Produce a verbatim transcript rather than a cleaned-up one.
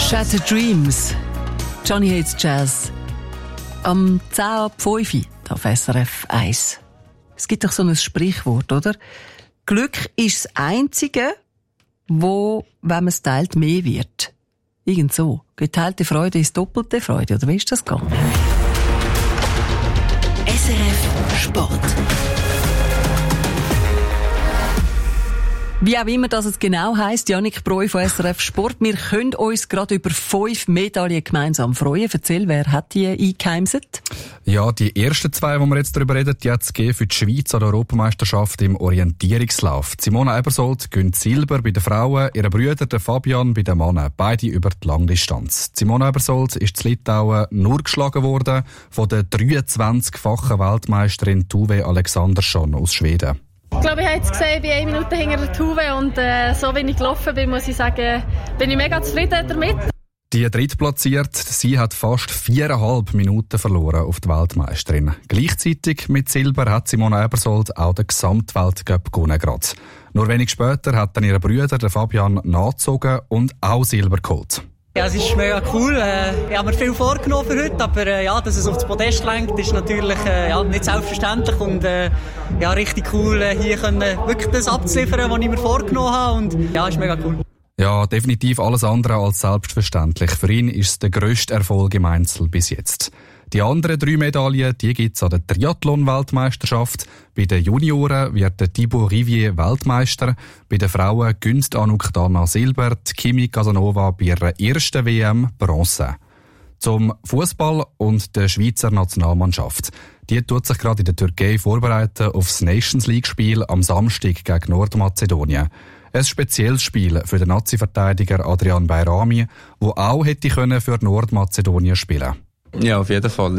Shattered Dreams, Johnny Hates Jazz. Am zehn ab fünf auf S R F eins. Es gibt doch so ein Sprichwort, oder? Glück ist das Einzige, wo, wenn man es teilt, mehr wird. Irgend so. Geteilte Freude ist doppelte Freude, oder wie ist das gegangen? S R F Sport. Wie auch immer das es genau heisst, Jannik Breu von S R F Sport. Wir können uns gerade über fünf Medaillen gemeinsam freuen. Erzähl, wer hat die eingeheimset? Ja, die ersten zwei, die wir jetzt darüber reden, die hat es gegeben für die Schweiz an der Europameisterschaft im Orientierungslauf. Simona Ebersold gewinnt Silber bei den Frauen, ihre Brüder der Fabian bei den Männern, beide über die Langdistanz. Simona Ebersold ist in Litauen nur geschlagen worden von der dreiundzwanzigfachen Weltmeisterin Tuve Alexandersson aus Schweden. Ich glaube, ich habe jetzt gesehen, ich bin eine Minute hinter der Tuve und äh, so wie ich gelaufen bin, muss ich sagen, bin ich mega zufrieden damit. Die Drittplatzierte, sie hat fast viereinhalb Minuten verloren auf die Weltmeisterin. Gleichzeitig mit Silber hat Simona Ebersold auch den Gesamtweltcup gewonnen. Gerade. Nur wenig später hat dann ihre Brüder, der Fabian, nachgezogen und auch Silber geholt. Ja, es ist mega cool. Äh, ich habe mir viel vorgenommen für heute, aber äh, ja, dass es auf das Podest lenkt, ist natürlich äh, ja, nicht selbstverständlich und äh, ja, richtig cool, äh, hier können wirklich das abzuliefern, was ich mir vorgenommen habe und ja, ist mega cool. Ja, definitiv alles andere als selbstverständlich. Für ihn ist es der grösste Erfolg im Einzel bis jetzt. Die anderen drei Medaillen, die gibt's an der Triathlon-Weltmeisterschaft. Bei den Junioren wird der Thibaut Rivier Weltmeister. Bei den Frauen Günst Anouk Dana Silber, Kimi Casanova bei ihrer ersten W M Bronze. Zum Fußball und der Schweizer Nationalmannschaft. Die tut sich gerade in der Türkei vorbereiten auf das Nations League-Spiel am Samstag gegen Nordmazedonien. Ein spezielles Spiel für den Nazi-Verteidiger Adrian Bayrami, der auch hätte können für Nordmazedonien spielen. Ja, auf jeden Fall.